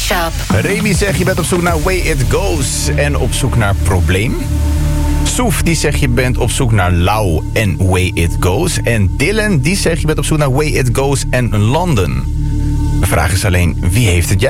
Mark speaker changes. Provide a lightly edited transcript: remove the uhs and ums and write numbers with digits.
Speaker 1: Mashup.
Speaker 2: Remy zegt je bent op zoek naar Way It Goes en op zoek naar Probleem. Soef die zegt je bent op zoek naar Lau en Way It Goes. En Dylan die zegt je bent op zoek naar Way It Goes en London. De vraag is alleen wie heeft het